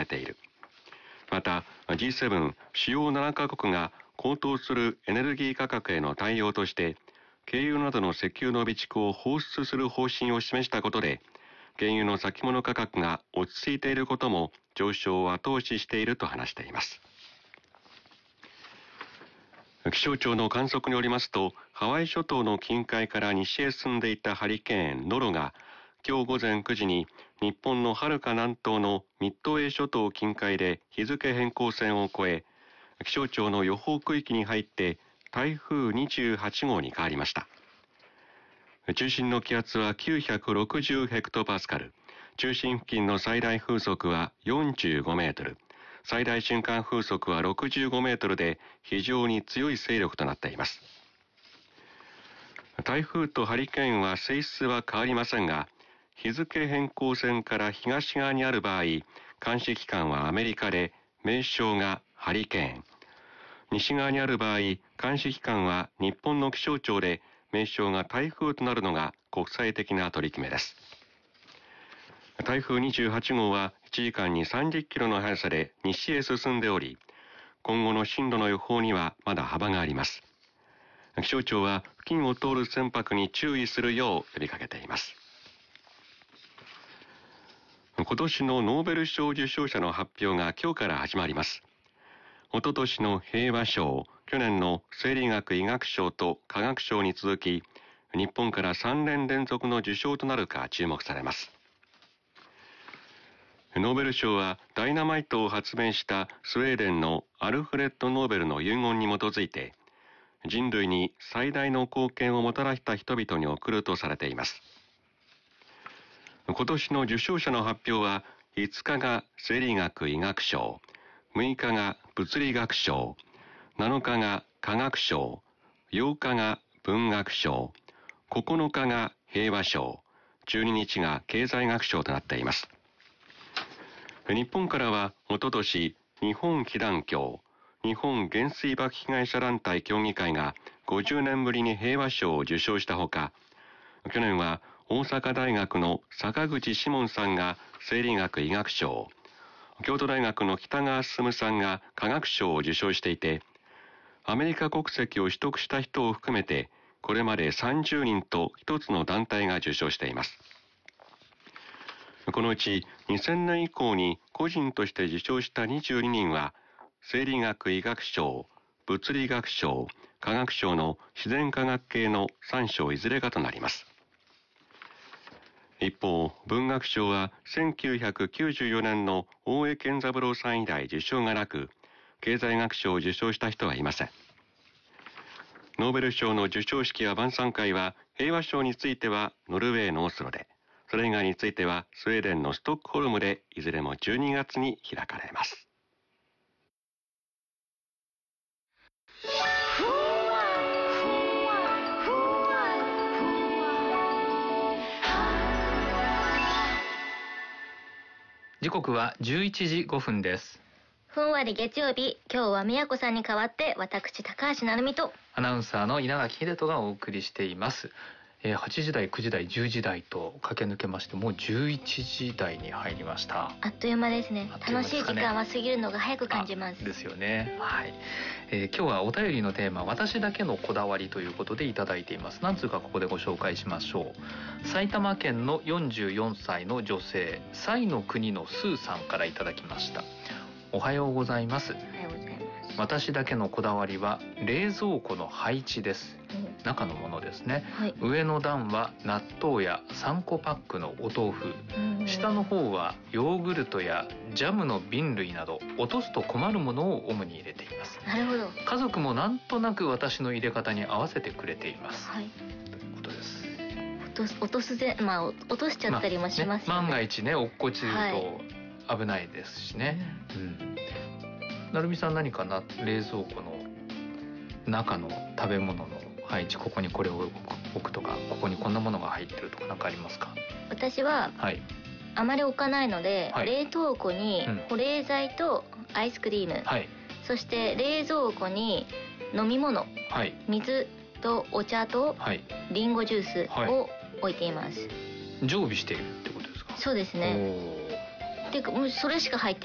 ている。また G7 主要7カ国が高騰するエネルギー価格への対応として軽油などの石油の備蓄を放出する方針を示したことで、原油の先物価格が落ち着いていることも上昇を後押ししていると話しています。気象庁の観測によりますと、ハワイ諸島の近海から西へ進んでいたハリケーンノロが今日午前9時に日本の遥か南東のミッドウェー諸島近海で日付変更線を越え、気象庁の予報区域に入って台風28号に変わりました。中心の気圧は960ヘクトパスカル、中心付近の最大風速は45メートル、最大瞬間風速は65メートルで非常に強い勢力となっています。台風とハリケーンは性質は変わりませんが、日付変更線から東側にある場合、監視機関はアメリカで名称がハリケーン、西側にある場合、監視機関は日本の気象庁で名称が台風となるのが国際的な取り決めです。台風28号は1時間に30キロの速さで西へ進んでおり、今後の進路の予報にはまだ幅があります。気象庁は付近を通る船舶に注意するよう呼びかけています。今年のノーベル賞受賞者の発表が今日から始まります。一昨年の平和賞、去年の生理学医学賞と科学賞に続き、日本から3年連続の受賞となるか注目されます。ノーベル賞はダイナマイトを発明したスウェーデンのアルフレッド・ノーベルの遺言に基づいて、人類に最大の貢献をもたらした人々に贈るとされています。今年の受賞者の発表は5日が生理学医学賞、6日が物理学賞、7日が科学賞、8日が文学賞、9日が平和賞、12日が経済学賞となっています。日本からは一昨年、日本被団協、日本原水爆被害者団体協議会が50年ぶりに平和賞を受賞したほか、去年は大阪大学の坂口志門さんが生理学医学賞、京都大学の北川進さんが科学賞を受賞していて、アメリカ国籍を取得した人を含めて、これまで30人と一つの団体が受賞しています。このうち2000年以降に個人として受賞した22人は、生理学医学賞、物理学賞、科学賞の自然科学系の3賞いずれかとなります。一方、文学賞は1994年の大江健三郎さん以来受賞がなく、経済学賞を受賞した人はいません。ノーベル賞の授賞式や晩餐会は、平和賞についてはノルウェーのオスロで、それ以外についてはスウェーデンのストックホルムでいずれも12月に開かれます。 時刻は11時5分です。 ふんわり月曜日、今日は宮子さんに代わって私高橋成美とアナウンサーの稲垣秀人がお送りしています。8時台、9時台、10時台と駆け抜けまして、もう11時台に入りました。 あっという間ですね。楽しい時間は過ぎるのが早く感じます。 ですよね。はい。今日はお便りのテーマ、私だけのこだわりということでいただいています。何通かここでご紹介しましょう。埼玉県の44歳の女性、彩の国のスーさんからいただきました。おはようございます。 おはようございます。 私だけのこだわりは冷蔵庫の配置です。中のものですね、はい、上の段は納豆や3個パックのお豆腐、下の方はヨーグルトやジャムの瓶類など落とすと困るものを主に入れています。 なるほど。 家族もなんとなく私の入れ方に合わせてくれています、 はい、 ということです。 落とすで、落としちゃったりもしますよね。 万が一ね落っこちると危ないですしね、なるみさん何かな、冷蔵庫の中の食べ物の配置、ここにこれを置くとか、ここにこんなものが入ってるとか何かありますか？ 私は、あまり置かないので、冷凍庫に保冷剤とアイスクリーム、そして冷蔵庫に飲み物、水とお茶とリンゴジュースを置いています。 常備しているってことですか？ そうですね。っていうかもうそれしか入って